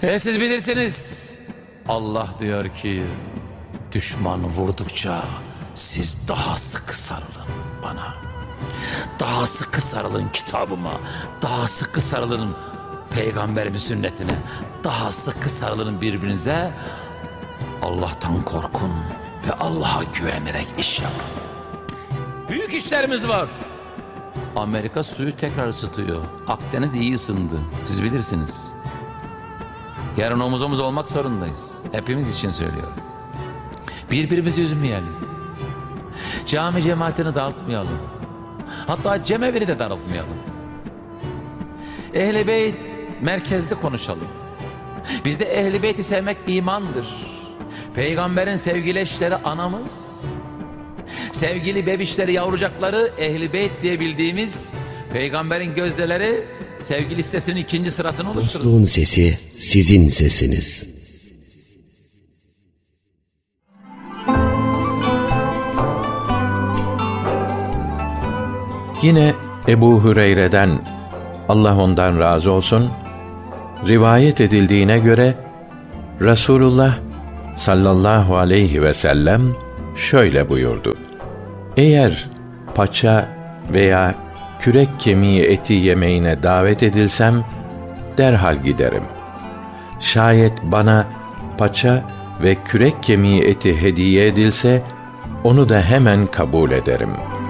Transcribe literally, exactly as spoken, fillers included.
E siz bilirsiniz. Allah diyor ki, düşman vurdukça siz daha sıkı sarılın bana. Daha sıkı sarılın kitabıma. Daha sıkı sarılın peygamberimin sünnetine. Daha sıkı sarılın birbirinize. Allah'tan korkun ve Allah'a güvenerek iş yapın. Büyük işlerimiz var. Amerika suyu tekrar ısıtıyor. Akdeniz iyi ısındı. Siz bilirsiniz. Yarın omuz omuz olmak zorundayız. Hepimiz için söylüyorum. Birbirimizi üzmeyelim. Cami cemaatini dağıtmayalım. Hatta cemevini de daraltmayalım. Ehl-i Beyt merkezde konuşalım. Bizde Ehl-i Beyt'i sevmek imandır. Peygamberin sevgili eşleri anamız, sevgili bebişleri, yavrucakları Ehl-i Beyt diye bildiğimiz peygamberin gözdeleri sevgi listesinin ikinci sırasını oluşturur. Dostluğun sesi sizin sesiniz. Yine Ebu Hüreyre'den, Allah ondan razı olsun, rivayet edildiğine göre Resulullah sallallahu aleyhi ve sellem şöyle buyurdu: eğer paça veya kürek kemiği eti yemeğine davet edilsem derhal giderim. Şayet bana paça ve kürek kemiği eti hediye edilse onu da hemen kabul ederim.